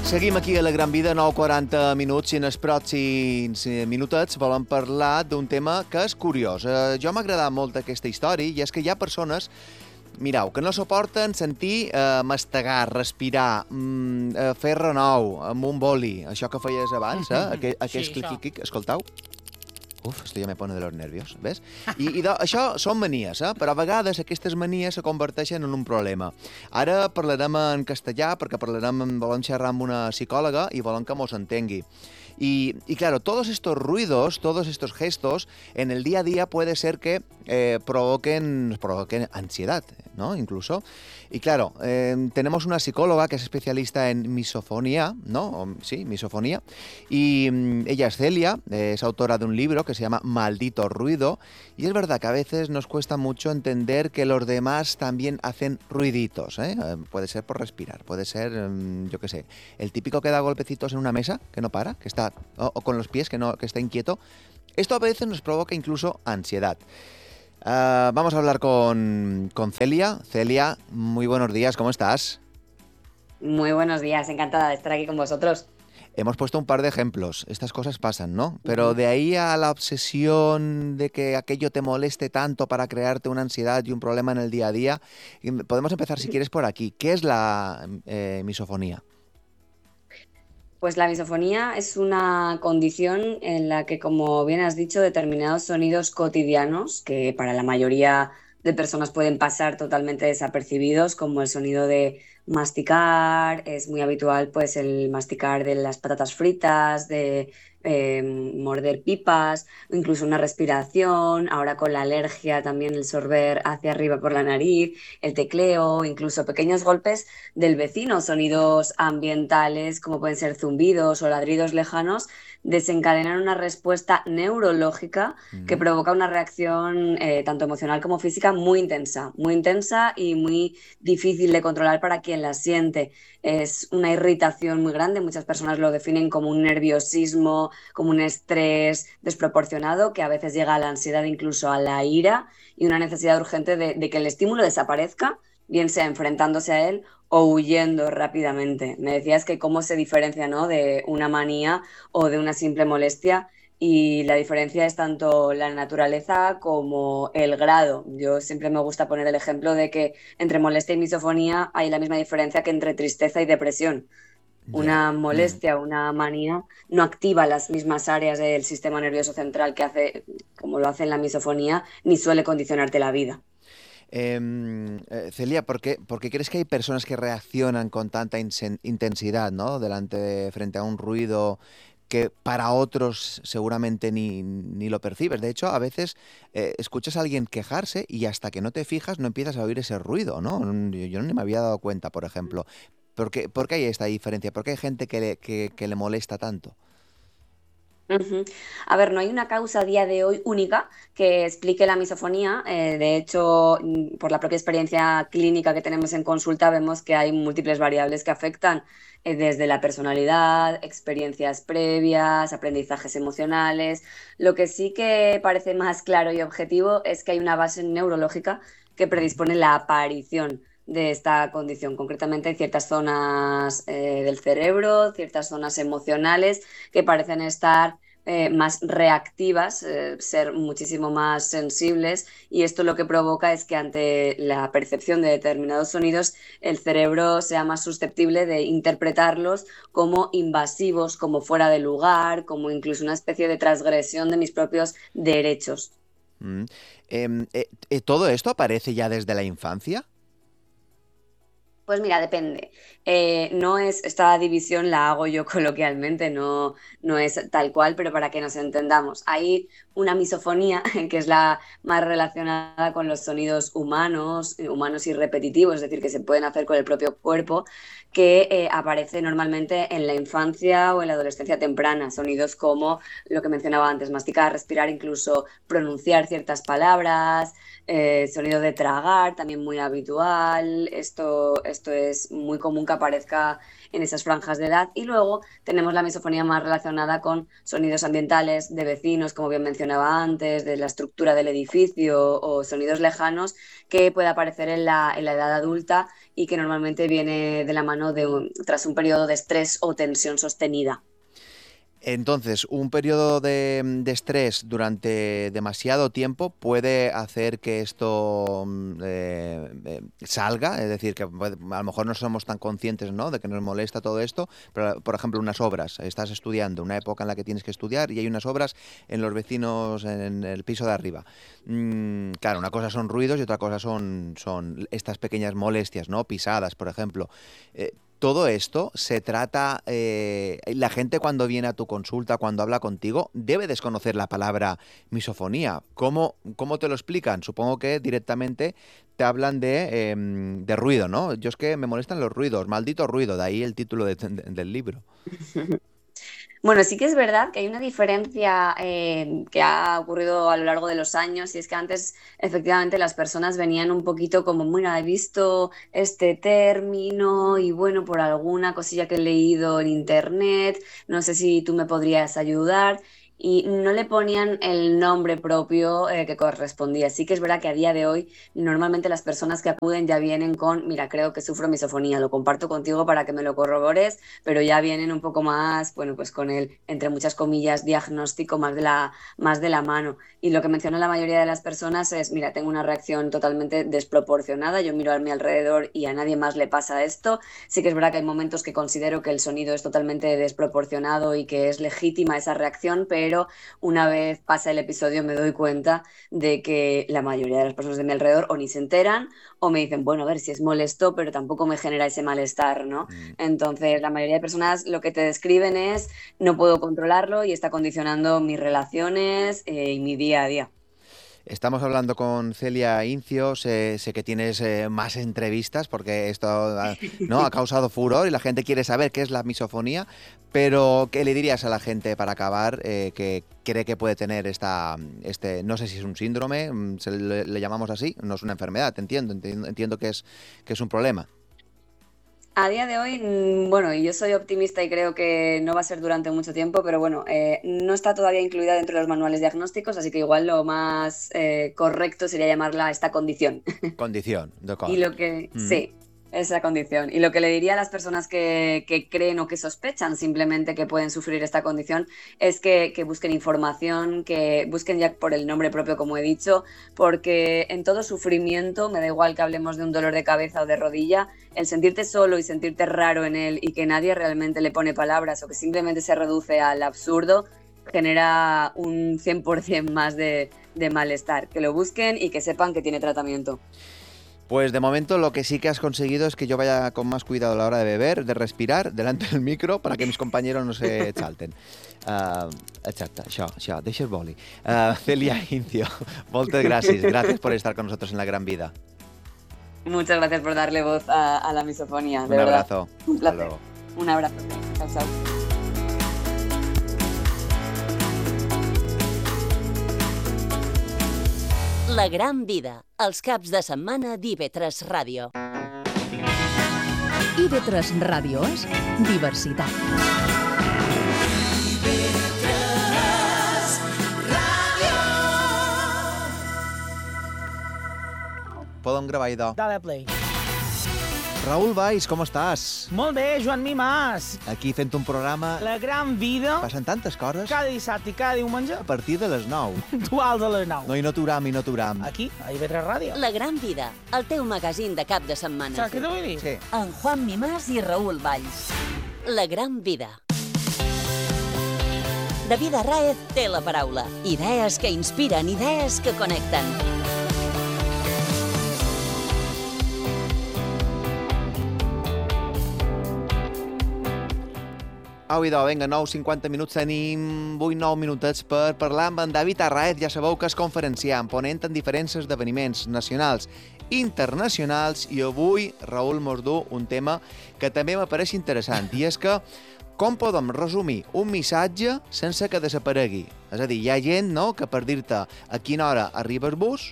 Seguim aquí a La Gran Vida, 9:40 minuts, i en els pròxims minutets volem parlar d'un tema que és curiós. Jo m'ha agradat molt aquesta història, i és que hi ha persones, mireu, que no suporten sentir mastegar, respirar, fer renou amb un boli, això que feies abans, aquest clic-clic, escoltau. Uf, esto ya me pone de los nervios, ves? Això són manies, però a vegades aquestes manies se converteixen en un problema. Ara parlarem en castellà perquè volem xerrar amb una psicòloga i volem que mos entengui. Y claro, todos estos ruidos, todos estos gestos, en el día a día puede ser que provoquen ansiedad, ¿no? Incluso. Y claro, tenemos una psicóloga que es especialista en misofonía, ¿no? Sí, misofonía. Y ella es Celia, es autora de un libro que se llama Maldito Ruido. Y es verdad que a veces nos cuesta mucho entender que los demás también hacen ruiditos, ¿eh? Puede ser por respirar, puede ser, yo qué sé, el típico que da golpecitos en una mesa, que no para, que está, o con los pies, que está inquieto. Esto a veces nos provoca incluso ansiedad. Vamos a hablar con Celia. Celia, muy buenos días, ¿cómo estás? Muy buenos días, encantada de estar aquí con vosotros. Hemos puesto un par de ejemplos, estas cosas pasan, ¿no? Pero de ahí a la obsesión de que aquello te moleste tanto para crearte una ansiedad y un problema en el día a día, podemos empezar, si quieres, por aquí. ¿Qué es la misofonía? Pues la misofonía es una condición en la que, como bien has dicho, determinados sonidos cotidianos, que para la mayoría de personas pueden pasar totalmente desapercibidos, como el sonido de masticar, es muy habitual pues el masticar de las patatas fritas, de morder pipas, o incluso una respiración, ahora con la alergia también el sorber hacia arriba por la nariz, el tecleo, incluso pequeños golpes del vecino, sonidos ambientales como pueden ser zumbidos o ladridos lejanos, desencadenan una respuesta neurológica que provoca una reacción tanto emocional como física muy intensa y muy difícil de controlar para quien la siente. Es una irritación muy grande, muchas personas lo definen como un nerviosismo, como un estrés desproporcionado que a veces llega a la ansiedad, incluso a la ira, y una necesidad urgente de que el estímulo desaparezca, bien sea enfrentándose a él o huyendo rápidamente. Me decías que cómo se diferencia, ¿no?, de una manía o de una simple molestia, y la diferencia es tanto la naturaleza como el grado. Yo siempre me gusta poner el ejemplo de que entre molestia y misofonía hay la misma diferencia que entre tristeza y depresión. Una molestia, una manía, no activa las mismas áreas del sistema nervioso central que hace, como lo hace en la misofonía, ni suele condicionarte la vida. Celia, ¿por qué crees que hay personas que reaccionan con tanta intensidad, ¿no?, frente a un ruido que para otros seguramente ni lo percibes? De hecho, a veces escuchas a alguien quejarse y hasta que no te fijas no empiezas a oír ese ruido, ¿no? Yo no me había dado cuenta, por ejemplo. ¿Por qué hay esta diferencia? ¿Por qué hay gente que le molesta tanto? A ver, no hay una causa a día de hoy única que explique la misofonía. De hecho, por la propia experiencia clínica que tenemos en consulta, vemos que hay múltiples variables que afectan, desde la personalidad, experiencias previas, aprendizajes emocionales. Lo que sí que parece más claro y objetivo es que hay una base neurológica que predispone la aparición de esta condición. Concretamente hay ciertas zonas del cerebro, ciertas zonas emocionales que parecen estar más reactivas, ser muchísimo más sensibles, y esto lo que provoca es que ante la percepción de determinados sonidos el cerebro sea más susceptible de interpretarlos como invasivos, como fuera de lugar, como incluso una especie de transgresión de mis propios derechos. ¿Todo esto aparece ya desde la infancia? Pues mira, depende. No es, esta división la hago yo coloquialmente, no es tal cual, pero para que nos entendamos. Hay una misofonía que es la más relacionada con los sonidos humanos y repetitivos, es decir, que se pueden hacer con el propio cuerpo, que aparece normalmente en la infancia o en la adolescencia temprana. Sonidos como lo que mencionaba antes, masticar, respirar, incluso pronunciar ciertas palabras, sonido de tragar, también muy habitual. Esto esto es muy común que aparezca en esas franjas de edad. Y luego tenemos la misofonía más relacionada con sonidos ambientales de vecinos, como bien mencionaba antes, de la estructura del edificio o sonidos lejanos que puede aparecer en la edad adulta y que normalmente viene de la mano tras un periodo de estrés o tensión sostenida. Entonces, un periodo de estrés durante demasiado tiempo puede hacer que esto salga, es decir, que a lo mejor no somos tan conscientes, ¿no?, de que nos molesta todo esto, pero, por ejemplo, unas obras, estás estudiando, una época en la que tienes que estudiar y hay unas obras en los vecinos en el piso de arriba. Claro, una cosa son ruidos y otra cosa son estas pequeñas molestias, ¿no?, pisadas, por ejemplo. Todo esto se trata, la gente cuando viene a tu consulta, cuando habla contigo, debe desconocer la palabra misofonía. ¿Cómo te lo explican? Supongo que directamente te hablan de ruido, ¿no? Yo es que me molestan los ruidos, maldito ruido, de ahí el título del libro. Bueno, sí que es verdad que hay una diferencia que ha ocurrido a lo largo de los años, y es que antes efectivamente las personas venían un poquito como, mira, he visto este término y bueno, por alguna cosilla que he leído en internet, no sé si tú me podrías ayudar. Y no le ponían el nombre propio que correspondía. Sí que es verdad que a día de hoy normalmente las personas que acuden ya vienen con, mira, creo que sufro misofonía, lo comparto contigo para que me lo corrobores, pero ya vienen un poco más, bueno, pues con el, entre muchas comillas, diagnóstico más de la mano. Y lo que menciona la mayoría de las personas es, mira, tengo una reacción totalmente desproporcionada, yo miro a mi alrededor y a nadie más le pasa esto. Sí que es verdad que hay momentos que considero que el sonido es totalmente desproporcionado y que es legítima esa reacción, pero una vez pasa el episodio me doy cuenta de que la mayoría de las personas de mi alrededor o ni se enteran o me dicen, bueno, a ver si es molesto, pero tampoco me genera ese malestar, ¿no? Entonces, la mayoría de personas lo que te describen es, no puedo controlarlo y está condicionando mis relaciones y mi día a día. Estamos hablando con Celia Incio, sé que tienes más entrevistas porque esto ¿no?, ha causado furor y la gente quiere saber qué es la misofonía, pero ¿qué le dirías a la gente para acabar que cree que puede tener no sé si es un síndrome, le llamamos así, no es una enfermedad, entiendo que es un problema? A día de hoy, bueno, y yo soy optimista y creo que no va a ser durante mucho tiempo, pero bueno, no está todavía incluida dentro de los manuales diagnósticos, así que igual lo más correcto sería llamarla esta condición. Condición, Y d'acord. lo que, sí, esa condición. Y lo que le diría a las personas que creen o que sospechan simplemente que pueden sufrir esta condición es que busquen información, que busquen ya por el nombre propio, como he dicho, porque en todo sufrimiento, me da igual que hablemos de un dolor de cabeza o de rodilla, el sentirte solo y sentirte raro en él y que nadie realmente le pone palabras o que simplemente se reduce al absurdo, genera un 100% más de malestar. Que lo busquen y que sepan que tiene tratamiento. Pues de momento lo que sí que has conseguido es que yo vaya con más cuidado a la hora de beber, de respirar, delante del micro, para que mis compañeros no se exalten. Exacte, això, deixa el boli. Celia Incio, moltes gràcies por estar con nosotros en La Gran Vida. Muchas gracias por darle voz a la misofonía, de Un verdad. abrazo. Un placer. Hasta luego. Un abrazo. Chao, chao. La Gran Vida, els caps de setmana d'IV3 Ràdio. IV3 Ràdio és diversitat. Podem gravar, idò. Dale play. Raül Valls, com estàs? Molt bé, Joan Mimàs. Aquí fent un programa... La gran vida, Passen tantes coses cada dissabte i cada diumenge, a partir de les 9. puntuals a les 9. No, i no t'uram. Aquí, a IV3 Ràdio. La Gran Vida, el teu magazín de cap de setmana. Saps què t'ho vull dir? Sí. Amb Juan Mimàs i Raül Valls. La Gran Vida. David Arraez té la paraula. Idees que inspiren, idees que connecten. Au, idò, vinga, 9:50 minuts, tenim 8-9 minutets per parlar amb en David Arraez. Ja sabeu que és conferenciant, ponent en diferents esdeveniments nacionals i internacionals, i avui Raül mos du un tema que també m'apareix interessant, i és que com podem resumir un missatge sense que desaparegui? És a dir, hi ha gent, no?, que per dir-te a quina hora arriba el bus,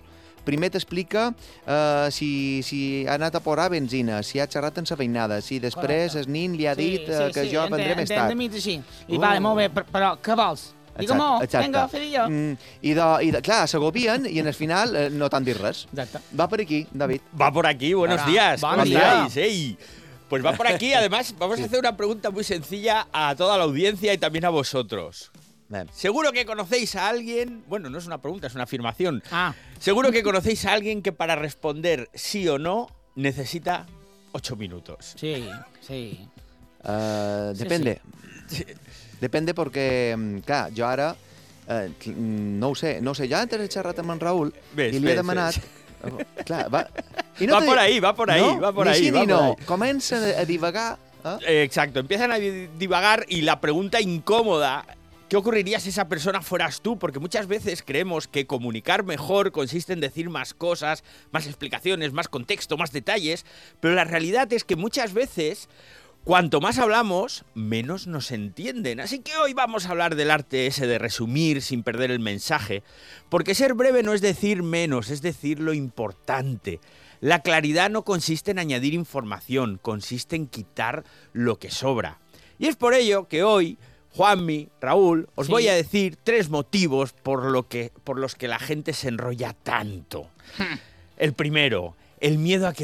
primer t'explica si ha anat a posar benzina, si ha xerrat amb la veïnada, si després el nin li ha dit que jo vendré més tard. Entenc, així. I vale, molt bé, però què vols? Digue-m'ho, vinga, fer jo. Clar, s'agobien i en el final no t'han dit res. Exacte. Va per aquí, David. Va por aquí, buenos días. Buenos ¿Cómo días. estáis? ¡Ey! Pues va por aquí, además, vamos a hacer una pregunta muy sencilla a toda la audiencia y también a vosotros. Seguro que conocéis a alguien, bueno, no es una pregunta, es una afirmación. Seguro que conocéis a alguien que para responder sí o no necesita 8 minutos. Sí, sí. Depende. Sí. Depende perquè, clar, jo ara, no ho sé, jo antes he xerrat amb en Raül i li he demanat... Clar, va... Va por ahí, va por ahí, ¿no? va por ni ahí. sí va ni por no. ahí. Comencen a divagar. Exacto, empiezan a divagar y la pregunta incómoda, ¿qué ocurriría si esa persona fueras tú? Porque muchas veces creemos que comunicar mejor consiste en decir más cosas, más explicaciones, más contexto, más detalles, pero la realidad es que muchas veces, cuanto más hablamos, menos nos entienden. Así que hoy vamos a hablar del arte ese de resumir sin perder el mensaje, porque ser breve no es decir menos, es decir lo importante. La claridad no consiste en añadir información, consiste en quitar lo que sobra. Y es por ello que hoy, Juanmi, Raúl, os voy a decir 3 motivos por los que la gente se enrolla tanto. El primero, el miedo a que